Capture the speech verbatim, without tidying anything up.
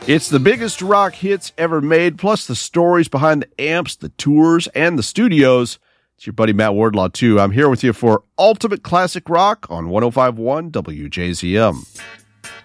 It's the biggest rock hits ever made, plus the stories behind the amps, the tours, and the studios. It's your buddy Matt Wardlaw, too. I'm here with you for Ultimate Classic Rock on one oh five point one W J Z M.